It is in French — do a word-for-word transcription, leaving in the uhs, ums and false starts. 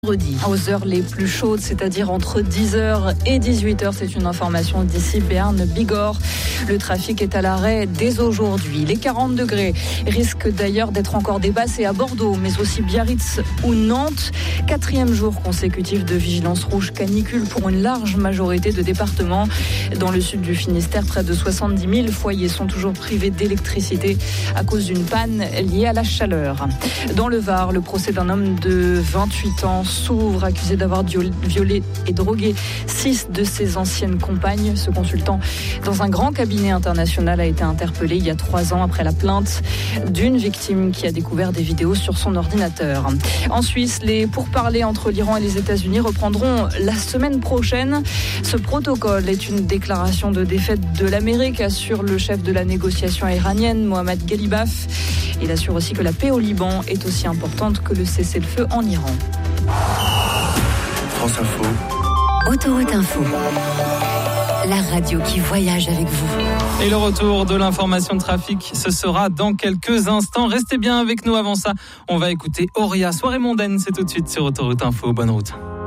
Aux heures les plus chaudes, c'est-à-dire entre dix heures et dix-huit heures, c'est une information d'ici Béarn-Bigorre. Le trafic est à l'arrêt dès aujourd'hui. Les quarante degrés risquent d'ailleurs d'être encore dépassés à Bordeaux, mais aussi Biarritz ou Nantes. Quatrième jour consécutif de vigilance rouge canicule pour une large majorité de départements. Dans le sud du Finistère, près de soixante-dix mille foyers sont toujours privés d'électricité à cause d'une panne liée à la chaleur. Dans le Var, le procès d'un homme de vingt-huit ans s'ouvre, accusé d'avoir violé et drogué six de ses anciennes compagnes. Ce consultant dans un grand cabinet international a été interpellé il y a trois ans après la plainte d'une victime qui a découvert des vidéos sur son ordinateur. En Suisse, les pourparlers entre l'Iran et les États-Unis reprendront la semaine prochaine. Ce protocole est une déclaration de défaite de l'Amérique, assure le chef de la négociation iranienne, Mohammad Ghalibaf. Il assure aussi que la paix au Liban est aussi importante que le cessez-le-feu en Iran. France Info. Autoroute Info. La radio qui voyage avec vous. Et le retour de l'information de trafic, ce sera dans quelques instants. Restez bien avec nous. Avant ça, on va écouter Auria. Soirée mondaine, c'est tout de suite sur Autoroute Info. Bonne route.